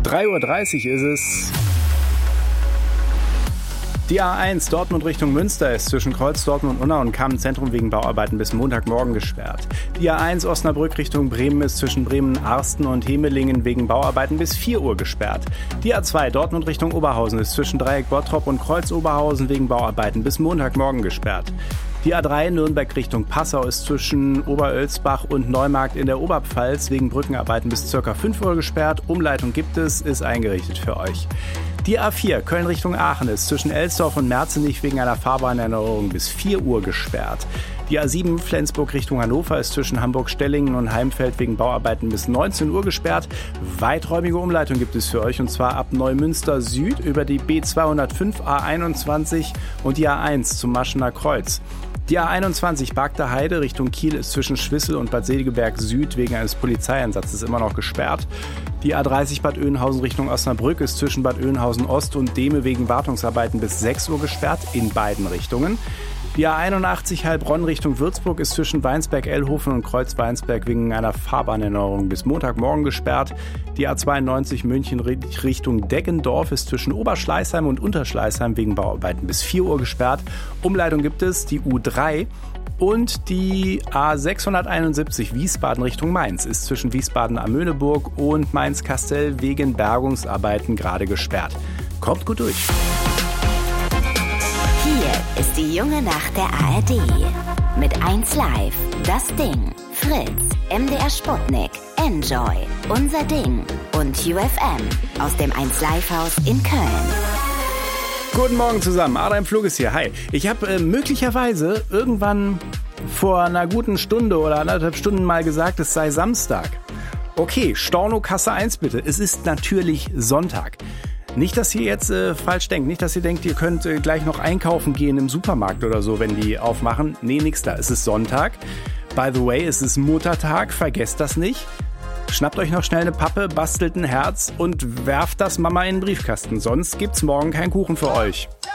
3:30 Uhr ist es. Die A1 Dortmund Richtung Münster ist zwischen Kreuz, Dortmund, Unna und Kamen-Zentrum wegen Bauarbeiten bis Montagmorgen gesperrt. Die A1 Osnabrück Richtung Bremen ist zwischen Bremen-Arsten und Hemelingen wegen Bauarbeiten bis 4 Uhr gesperrt. Die A2 Dortmund Richtung Oberhausen ist zwischen Dreieck Bottrop und Kreuz Oberhausen wegen Bauarbeiten bis Montagmorgen gesperrt. Die A3 Nürnberg Richtung Passau ist zwischen Oberölsbach und Neumarkt in der Oberpfalz wegen Brückenarbeiten bis ca. 5 Uhr gesperrt. Umleitung gibt es, ist eingerichtet für euch. Die A4 Köln Richtung Aachen ist zwischen Elsdorf und Merzenich wegen einer Fahrbahnerneuerung bis 4 Uhr gesperrt. Die A7 Flensburg Richtung Hannover ist zwischen Hamburg-Stellingen und Heimfeld wegen Bauarbeiten bis 19 Uhr gesperrt. Weiträumige Umleitung gibt es für euch und zwar ab Neumünster Süd über die B205 A21 und die A1 zum Maschener Kreuz. Die A21 Bagder Heide Richtung Kiel ist zwischen Schwissel und Bad Segeberg Süd wegen eines Polizeieinsatzes immer noch gesperrt. Die A30 Bad Oeynhausen Richtung Osnabrück ist zwischen Bad Oeynhausen Ost und Dehme wegen Wartungsarbeiten bis 6 Uhr gesperrt in beiden Richtungen. Die A81 Heilbronn Richtung Würzburg ist zwischen Weinsberg-Ellhofen und Kreuz-Weinsberg wegen einer Fahrbahnerneuerung bis Montagmorgen gesperrt. Die A92 München Richtung Deggendorf ist zwischen Oberschleißheim und Unterschleißheim wegen Bauarbeiten bis 4 Uhr gesperrt. Umleitung gibt es, die U3. Und die A671 Wiesbaden Richtung Mainz ist zwischen Wiesbaden am Möhneburg und Mainz-Kastel wegen Bergungsarbeiten gerade gesperrt. Kommt gut durch. Hier ist die junge Nacht der ARD. Mit 1 Live, Das Ding, Fritz, MDR Sputnik, Enjoy, Unser Ding und UFM aus dem 1 Live Haus in Köln. Guten Morgen zusammen, Adam Flug ist hier. Hi. Ich habe möglicherweise irgendwann vor einer guten Stunde oder 1,5 Stunden mal gesagt, es sei Samstag. Okay, Storno Kasse 1 bitte. Es ist natürlich Sonntag. Nicht, dass ihr jetzt falsch denkt. Nicht, dass ihr denkt, ihr könnt gleich noch einkaufen gehen im Supermarkt oder so, wenn die aufmachen. Nee, nix da. Es ist Sonntag. By the way, es ist Muttertag. Vergesst das nicht. Schnappt euch noch schnell eine Pappe, bastelt ein Herz und werft das Mama in den Briefkasten. Sonst gibt's morgen keinen Kuchen für euch.